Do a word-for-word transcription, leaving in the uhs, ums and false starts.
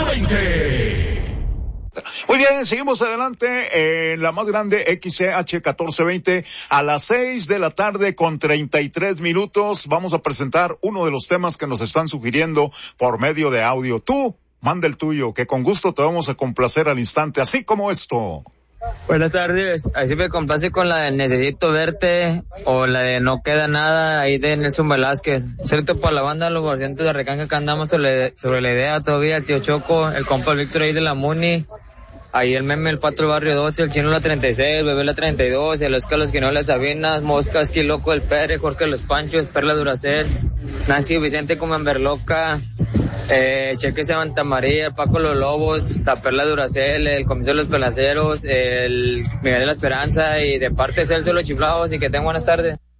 veinte. Muy bien, seguimos adelante en la más grande X C H catorce veinte a las seis de la tarde con treinta y tres minutos. Vamos a presentar uno de los temas que nos están sugiriendo por medio de audio. Tú, manda el tuyo, que con gusto te vamos a complacer al instante, así como esto. Buenas tardes, así me complace con la de Necesito Verte o la de No Queda Nada, ahí de Nelson Velázquez. Cierto, por la banda Los Gorcientos de Recanga que andamos sobre, sobre la idea todavía, el tío Choco, el compa Víctor ahí de la Muni, ahí el meme, el Pato, el Barrio doce, el Chino la treinta y seis, el Bebé la treinta y dos, el Oscar, los Quinolas, Sabinas, Moscas, Quiloco, el Pere, Jorge los Panchos, Perla Duracel, Nancy Vicente como Emberloca, Eh, Cheque Santa María, Paco los Lobos, la Perla Duracel, el Comisario de los Pelaceros, el Miguel de la Esperanza y de parte de Celso los Chiflados y que tengan buenas tardes.